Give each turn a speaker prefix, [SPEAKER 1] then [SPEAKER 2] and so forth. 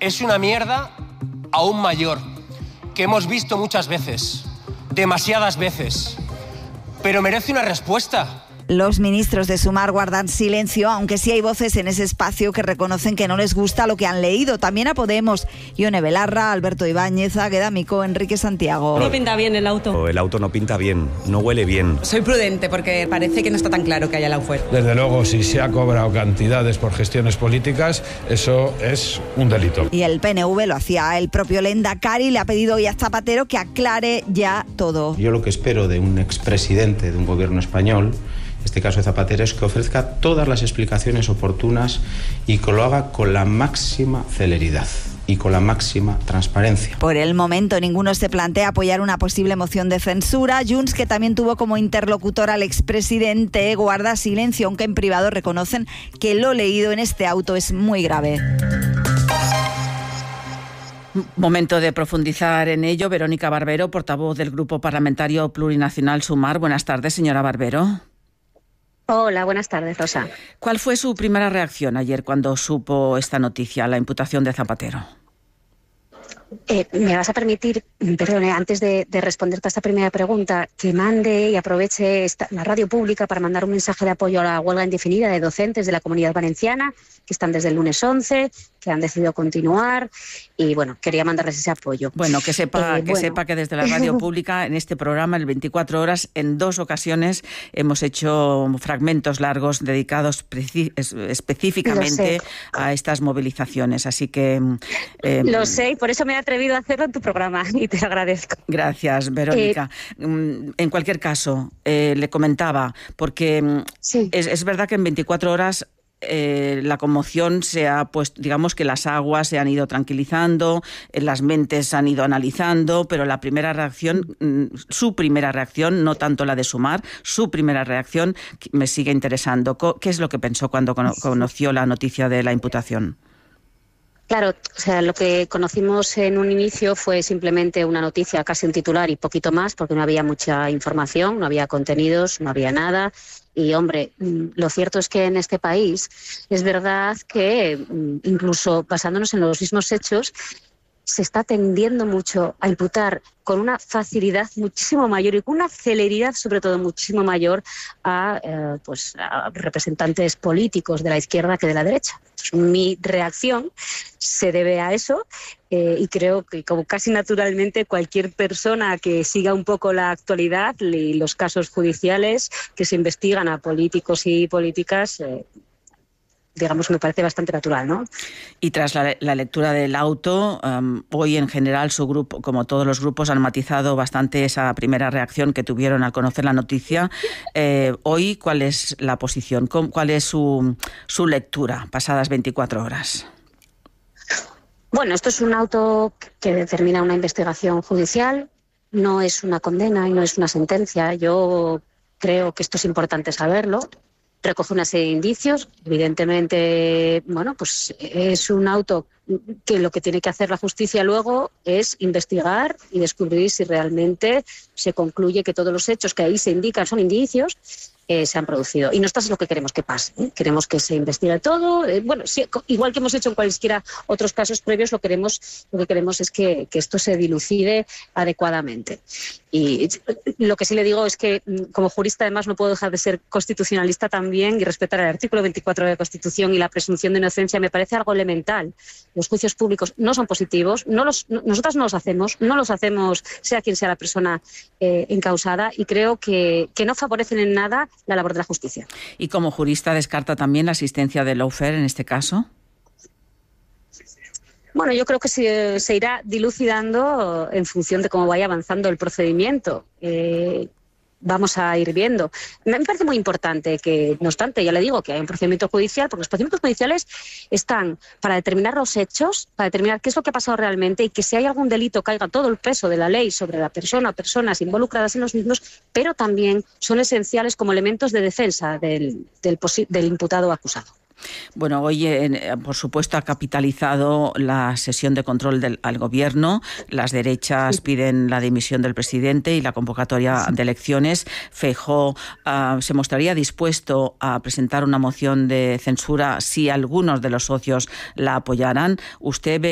[SPEAKER 1] es una mierda aún mayor, que hemos visto muchas veces, demasiadas veces, pero merece una respuesta.
[SPEAKER 2] Los ministros de Sumar guardan silencio, aunque sí hay voces en ese espacio que reconocen que no les gusta lo que han leído. También a Podemos, Ione Belarra, Alberto Ibáñez, Águeda Micó, Enrique Santiago.
[SPEAKER 3] No pinta bien el auto.
[SPEAKER 4] El auto no pinta bien, no huele bien.
[SPEAKER 3] Soy prudente porque parece que no está tan claro que haya Lawfare.
[SPEAKER 5] Desde luego, si se ha cobrado cantidades por gestiones políticas, eso es un delito.
[SPEAKER 2] Y el PNV lo hacía el propio Lehendakari, le ha pedido hoy a Zapatero que aclare ya todo.
[SPEAKER 6] Yo lo que espero de un expresidente de un gobierno español, en este caso de Zapatero, es que ofrezca todas las explicaciones oportunas y que lo haga con la máxima celeridad y con la máxima transparencia.
[SPEAKER 2] Por el momento ninguno se plantea apoyar una posible moción de censura. Junts, que también tuvo como interlocutor al expresidente, guarda silencio, aunque en privado reconocen que lo leído en este auto es muy grave.
[SPEAKER 7] Momento de profundizar en ello. Verónica Barbero, portavoz del Grupo Parlamentario Plurinacional Sumar. Buenas tardes, señora Barbero.
[SPEAKER 8] Hola, buenas tardes, Rosa.
[SPEAKER 7] ¿Cuál fue su primera reacción ayer cuando supo esta noticia, la imputación de Zapatero?
[SPEAKER 8] Me vas a permitir, perdón, antes de responderte a esta primera pregunta, que mande y aproveche la radio pública para mandar un mensaje de apoyo a la huelga indefinida de docentes de la Comunidad Valenciana, que están desde el lunes 11, que han decidido continuar, y bueno, quería mandarles ese apoyo.
[SPEAKER 7] Bueno, que sepa que desde la radio pública, en este programa, el 24 horas, en 2 ocasiones hemos hecho fragmentos largos dedicados específicamente a estas movilizaciones, así que...
[SPEAKER 8] Lo sé, y por eso me he atrevido a hacerlo en tu programa, y te lo agradezco.
[SPEAKER 7] Gracias, Verónica. En cualquier caso, le comentaba, porque sí, es verdad que en 24 horas la conmoción se ha puesto, digamos que las aguas se han ido tranquilizando, las mentes se han ido analizando, pero la primera reacción, su primera reacción, no tanto la de Sumar, su primera reacción me sigue interesando. ¿Qué es lo que pensó cuando conoció la noticia de la imputación?
[SPEAKER 8] Claro, o sea, lo que conocimos en un inicio fue simplemente una noticia, casi un titular y poquito más, porque no había mucha información, no había contenidos, no había nada. Y, hombre, lo cierto es que en este país es verdad que, incluso basándonos en los mismos hechos, se está tendiendo mucho a imputar con una facilidad muchísimo mayor y con una celeridad, sobre todo, muchísimo mayor a representantes políticos de la izquierda que de la derecha. Mi reacción se debe a eso y creo que, como casi naturalmente, cualquier persona que siga un poco la actualidad y los casos judiciales que se investigan a políticos y políticas, digamos, me parece bastante natural, ¿no?
[SPEAKER 7] Y tras la lectura del auto, hoy en general su grupo, como todos los grupos, han matizado bastante esa primera reacción que tuvieron al conocer la noticia. Hoy, ¿cuál es la posición? ¿Cuál es su lectura pasadas 24 horas?
[SPEAKER 8] Bueno, esto es un auto que determina una investigación judicial, no es una condena y no es una sentencia. Yo creo que esto es importante saberlo. Recoge una serie de indicios. Evidentemente, bueno, pues es un auto que lo que tiene que hacer la justicia luego es investigar y descubrir si realmente se concluye que todos los hechos que ahí se indican son indicios, se han producido. Y nosotros es lo que queremos que pase, ¿eh? Queremos que se investigue todo. Bueno, sí, igual que hemos hecho en cualquiera otros casos previos, lo que queremos es que esto se dilucide adecuadamente. Y lo que sí le digo es que, como jurista, además, no puedo dejar de ser constitucionalista también y respetar el artículo 24 de la Constitución y la presunción de inocencia. Me parece algo elemental. Los juicios públicos no son positivos, nosotras no los hacemos sea quien sea la persona encausada, y creo que no favorecen en nada la labor de la justicia.
[SPEAKER 7] ¿Y como jurista descarta también la asistencia de lawfare en este caso?
[SPEAKER 8] Bueno, yo creo que se irá dilucidando en función de cómo vaya avanzando el procedimiento. Vamos a ir viendo. Me parece muy importante que, no obstante, ya le digo que hay un procedimiento judicial, porque los procedimientos judiciales están para determinar los hechos, para determinar qué es lo que ha pasado realmente, y que si hay algún delito caiga todo el peso de la ley sobre la persona o personas involucradas en los mismos, pero también son esenciales como elementos de defensa del imputado o acusado.
[SPEAKER 7] Bueno, hoy, por supuesto, ha capitalizado la sesión de control al Gobierno. Las derechas piden la dimisión del presidente y la convocatoria de elecciones. Feijóo se mostraría dispuesto a presentar una moción de censura si algunos de los socios la apoyaran. ¿Usted ve